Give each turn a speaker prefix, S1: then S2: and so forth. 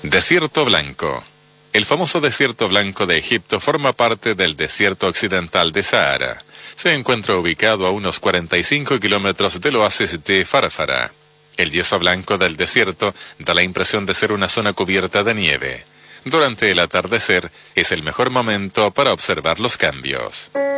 S1: Desierto Blanco. El famoso Desierto Blanco de Egipto forma parte del desierto occidental de Sahara. Se encuentra ubicado a unos 45 kilómetros del oasis de Farfara. El yeso blanco del desierto da la impresión de ser una zona cubierta de nieve. Durante el atardecer es el mejor momento para observar los cambios.